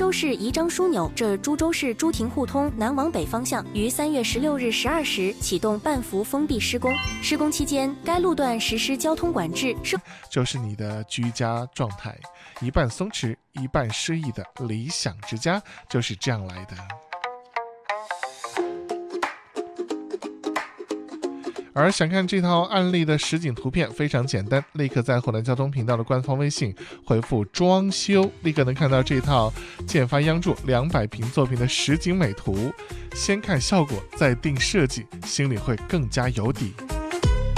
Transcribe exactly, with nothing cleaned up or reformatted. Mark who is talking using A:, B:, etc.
A: 州市宜章枢纽至株洲市诸亭互通南往北方向于三月十六日十二时启动半幅封闭施工，施工期间该路段实施交通管制。
B: 就是你的居家状态，一半松弛一半诗意的理想之家就是这样来的。而想看这套案例的实景图片非常简单，立刻在湖南交通频道的官方微信回复装修，立刻能看到这套建发央筑两百平作品的实景美图。先看效果再定设计，心里会更加有底。